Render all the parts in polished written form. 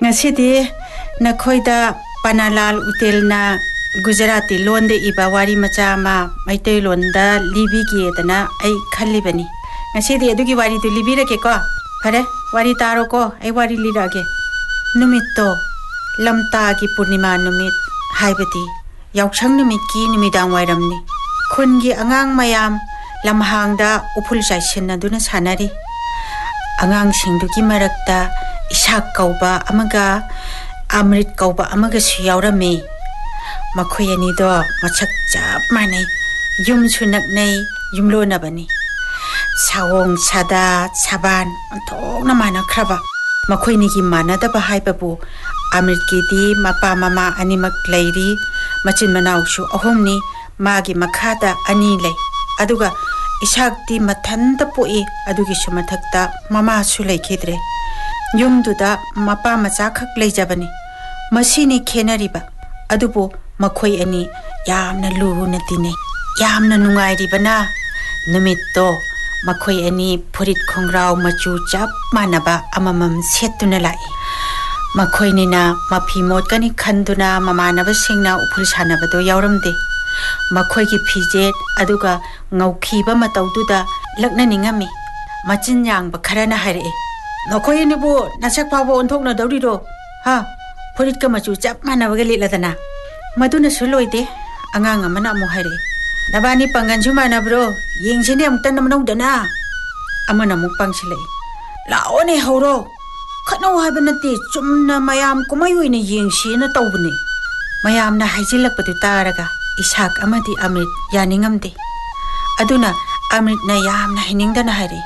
ngasi nakoida Panalal Utelna Gujarati londe iba wari macha ma maitai londa libi ki etana ai khalli bani ngasi adugi wari tu libi rake ko phare wari taro ko ai wari lirage numitto lamta ki purnima numit haibati yauchang numit ki numidang wairamni khungi angang mayam lamhangda upul saisina duna sanari angang singduki marakta isak kauba amaga amrit kauba amaga siyaurame makhoi ani do machak chap manai yum chunak nei yumlo na bani sawong sada saban anthok na mana khraba makhoi ni gi mana da ba hai babu amrit ki di mapa mama ani mak leiri machin manau shu ahom ni magi makhata ani lei aduga isak di mathan da poi adugi shu mathakta mama su lei khidre yum du da mapa macha khak lei jabani masini khenariba adubo makhoi ani yamna luna tine yamna nungai ribana numitto makhoi ani phurit khongrau machu chap manaba amamam setuna lai makhoi ni na mafi mot kani khanduna mamanaba singna uphul sanaba do yauramde makhoi gi phijet aduga ngaukhiba mataududa lakna ningami machin yang ba kharana hare nokhoi ni bo nasak pawo onthokna dawriro ha phurit ka machu chap manaba ga liladana maduna suloide angang amana mo hare nabani pangan jumana bro yengsine amtan namnau dana amana mu pangsilai laone horo khano habanati chumna mayam kumayuine yengsina tawbne mayam na haijilakpatu taraga isak amadi amrit yaningamde aduna amrit na yamna hiningdana hare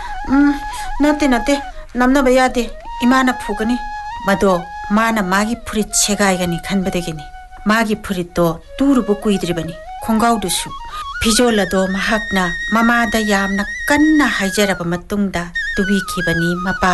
nate namna bayade imana phugani mado mana magi phurit chegaigani khanbadegini magi phurito turubu kuidribani khongaudusu pijolado mahakna mamada yamna kanna haijaraba matungda tubi khibani mapa